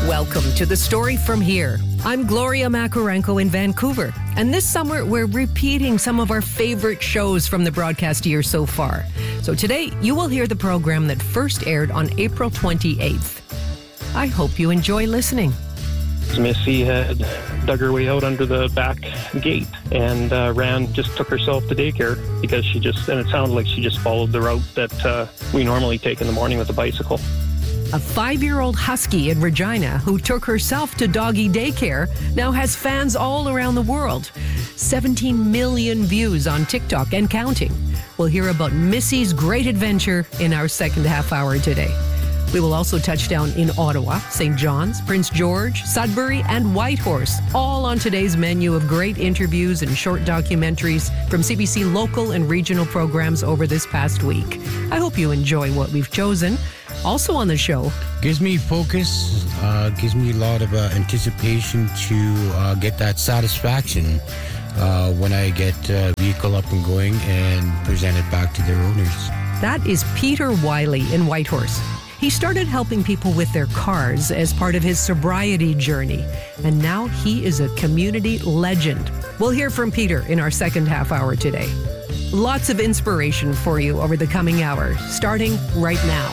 Welcome to The Story From Here. I'm Gloria Makarenko in Vancouver. And this summer, we're repeating some of our favorite shows from the broadcast year so far. So today, you will hear the program that first aired on April 28th. I hope you enjoy listening. Missy had dug her way out under the back gate and just took herself to daycare because and it sounded like she just followed the route that we normally take in the morning with a bicycle. A 5-year-old husky in Regina who took herself to doggy daycare now has fans all around the world. 17 million views on TikTok and counting. We'll hear about Missy's great adventure in our second half hour today. We will also touch down in Ottawa, St. John's, Prince George, Sudbury, and Whitehorse, all on today's menu of great interviews and short documentaries from CBC local and regional programs over this past week. I hope you enjoy what we've chosen. Also on the show, gives me focus, gives me a lot of anticipation to get that satisfaction when I get a vehicle up and going and present it back to their owners. That is Peter Wiley in Whitehorse. He started helping people with their cars as part of his sobriety journey, and now he is a community legend. We'll hear from Peter in our second half hour today. Lots of inspiration for you over the coming hour, starting right now.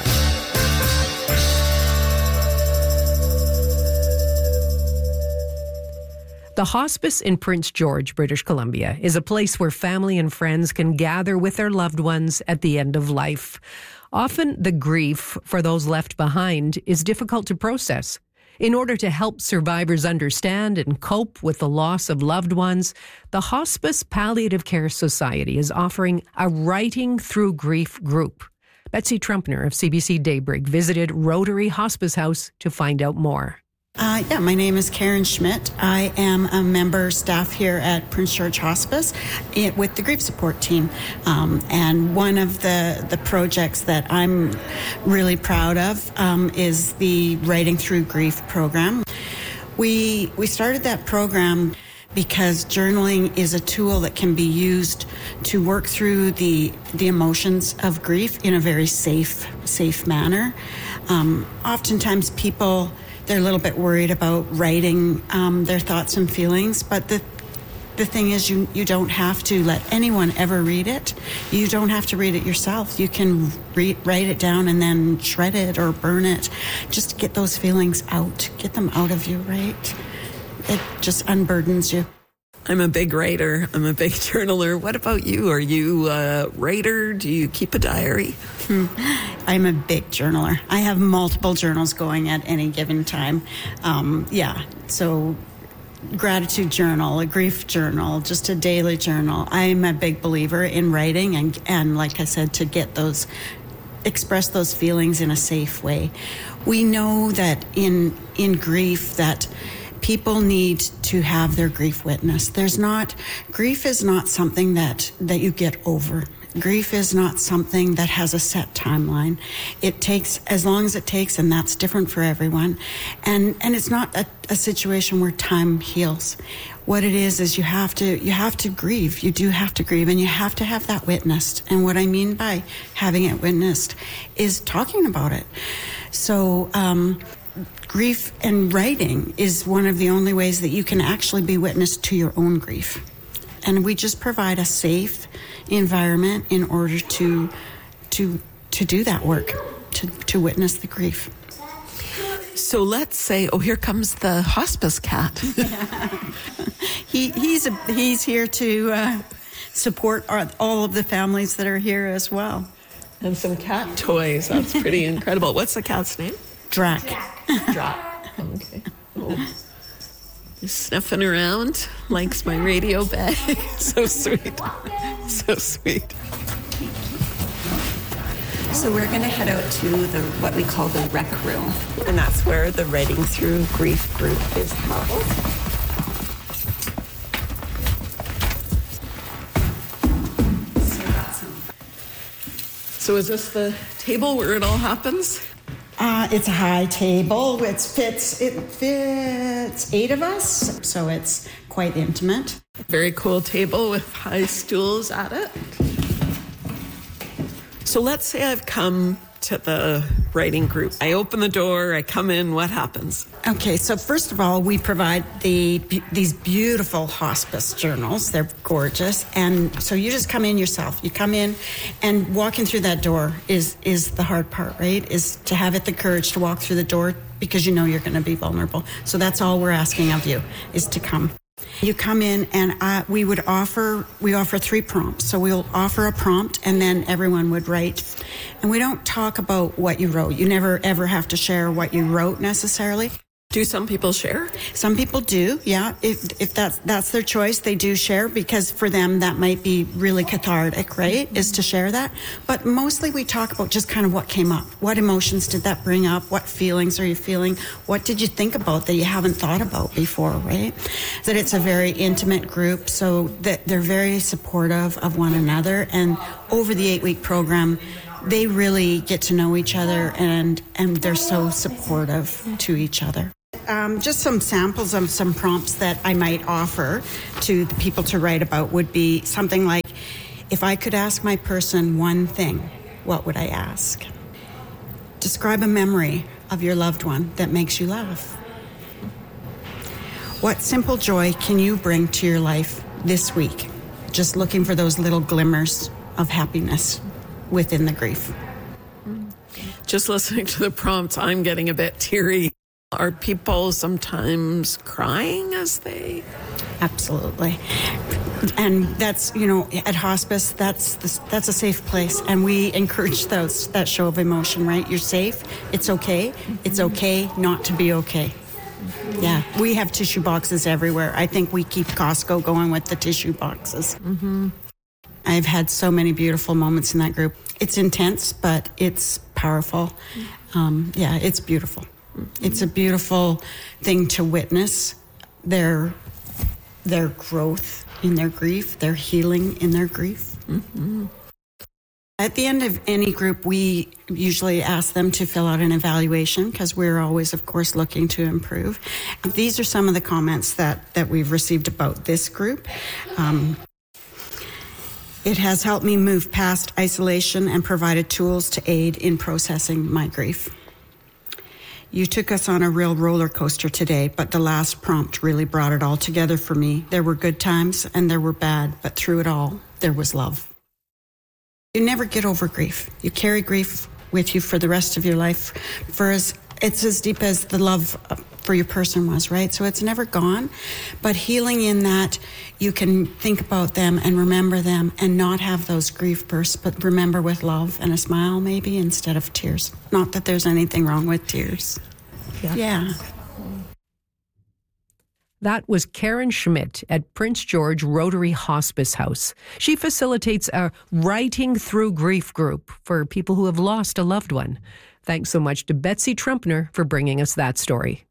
The hospice in Prince George, British Columbia, is a place where family and friends can gather with their loved ones at the end of life. Often, the grief for those left behind is difficult to process. In order to help survivors understand and cope with the loss of loved ones, the Hospice Palliative Care Society is offering a Writing Through Grief group. Betsy Trumpner of CBC Daybreak visited Rotary Hospice House to find out more. My name is Karen Schmidt. I am a member staff here at Prince George Hospice with the grief support team. And one of the projects that I'm really proud of is the Writing Through Grief program. We started that program because journaling is a tool that can be used to work through the emotions of grief in a very safe manner. Oftentimes people, they're a little bit worried about writing their thoughts and feelings, but the thing is you don't have to let anyone ever read it. You don't have to read it yourself. You can write it down and then shred it or burn it. Just get those feelings out. Get them out of you, right? It just unburdens you. I'm a big writer. I'm a big journaler. What about you? Are you a writer? Do you keep a diary? I'm a big journaler. I have multiple journals going at any given time. So gratitude journal, a grief journal, just a daily journal. I'm a big believer in writing and like I said, to express those feelings in a safe way. We know that in grief that people need to have their grief witnessed. Grief is not something that you get over. Grief is not something that has a set timeline. It takes as long as it takes, and that's different for everyone. And it's not a situation where time heals. What it is you have to grieve. You do have to grieve, and you have to have that witnessed. And what I mean by having it witnessed is talking about it. So, grief and writing is one of the only ways that you can actually be witness to your own grief. And we just provide a safe environment in order to do that work, to witness the grief. So let's say, here comes the hospice cat. He's here to support all of the families that are here as well. And some cat toys. That's pretty incredible. What's the cat's name? Drac. Okay. Oh. He's sniffing around, likes my radio bag. So sweet. So sweet. So we're going to head out to what we call the rec room. And that's where the Writing Through Grief group is held. So is this the table where it all happens? It's a high table. It fits 8 of us, so it's quite intimate. Very cool table with high stools at it. So let's say I've come to the writing group? I open the door, I come in, what happens? Okay, so first of all, we provide these beautiful hospice journals. They're gorgeous. And so you just come in yourself. You come in, and walking through that door is the hard part, right? Is to have the courage to walk through the door because you know you're going to be vulnerable. So that's all we're asking of you, is to come. You come in, and we offer 3 prompts. So we'll offer a prompt, and then everyone would write. And we don't talk about what you wrote. You never ever have to share what you wrote necessarily. Do some people share? Some people do, yeah. If that's their choice, they do share, because for them that might be really cathartic, right? Is to share that. But mostly we talk about just kind of what came up. What emotions did that bring up? What feelings are you feeling? What did you think about that you haven't thought about before, right? That it's a very intimate group, so that they're very supportive of one another. And over the 8-week program, they really get to know each other, and they're so supportive to each other. Just some samples of some prompts that I might offer to the people to write about would be something like, if I could ask my person one thing, what would I ask? Describe a memory of your loved one that makes you laugh. What simple joy can you bring to your life this week? Just looking for those little glimmers of happiness within the grief. Just listening to the prompts, I'm getting a bit teary. Are people sometimes crying as they? Absolutely. And that's, at hospice, that's a safe place. And we encourage that show of emotion, right? You're safe. It's okay. It's okay not to be okay. Yeah. We have tissue boxes everywhere. I think we keep Costco going with the tissue boxes. Mm-hmm. I've had so many beautiful moments in that group. It's intense, but it's powerful. It's beautiful. It's a beautiful thing to witness their growth in their grief, their healing in their grief. Mm-hmm. At the end of any group, we usually ask them to fill out an evaluation, because we're always, of course, looking to improve. These are some of the comments that we've received about this group. It has helped me move past isolation and provided tools to aid in processing my grief. You took us on a real roller coaster today, but the last prompt really brought it all together for me. There were good times and there were bad, but through it all, there was love. You never get over grief. You carry grief with you for the rest of your life. It's as deep as the love for your person was, right? So it's never gone. But healing in that, you can think about them and remember them and not have those grief bursts, but remember with love and a smile maybe instead of tears. Not that there's anything wrong with tears. Yeah. That was Karen Schmidt at Prince George Rotary Hospice House. She facilitates a Writing Through Grief group for people who have lost a loved one. Thanks so much to Betsy Trumpner for bringing us that story.